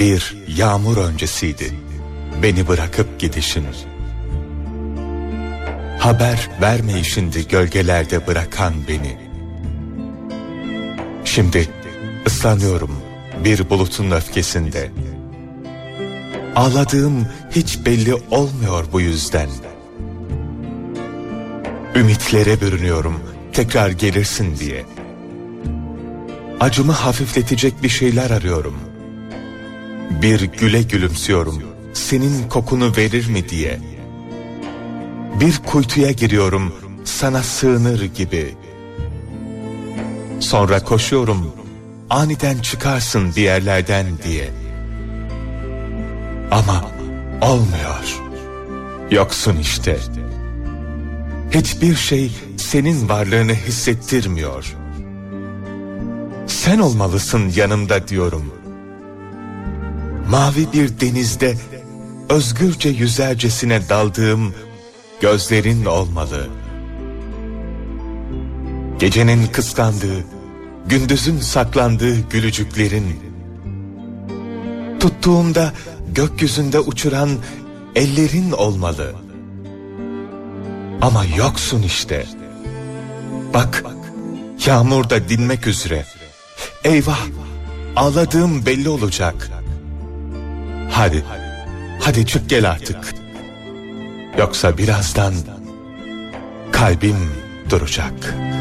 Bir yağmur öncesiydi beni bırakıp gidişin. Haber vermeyişindi gölgelerde bırakan beni. Şimdi ıslanıyorum bir bulutun öfkesinde. Ağladığım hiç belli olmuyor bu yüzden. Ümitlere bürünüyorum tekrar gelirsin diye. Acımı hafifletecek bir şeyler arıyorum. Bir güle gülümsüyorum senin kokunu verir mi diye. Bir kuytuya giriyorum sana sığınır gibi. Sonra koşuyorum aniden çıkarsın bir yerlerden diye. Ama olmuyor. Yoksun işte. Hiçbir şey senin varlığını hissettirmiyor. Sen olmalısın yanımda diyorum. Mavi bir denizde özgürce yüzercesine daldığım gözlerin olmalı. Gecenin kıskandığı, gündüzün saklandığı gülücüklerin. Tuttuğumda gökyüzünde uçuran ellerin olmalı. Ama yoksun işte. Bak, yağmur da dinmek üzere. Eyvah, ağladığım belli olacak. Hadi çık gel artık. Yoksa birazdan kalbim duracak.